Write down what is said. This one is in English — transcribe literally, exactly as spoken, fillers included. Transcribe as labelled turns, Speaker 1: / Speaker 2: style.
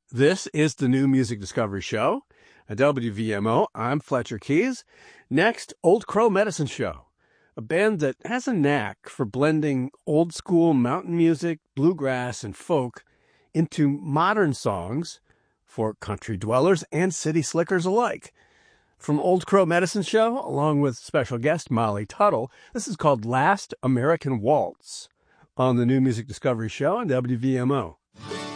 Speaker 1: This is the New Music Discovery Show at W V M O. I'm Fletcher Keys. Next, Old Crow Medicine Show, a band that has a knack for blending old school mountain music, bluegrass, and folk into modern songs for country dwellers and city slickers alike. From Old Crow Medicine Show, along with special guest Molly Tuttle, this is called Last American Waltz on the New Music Discovery Show on W V M O.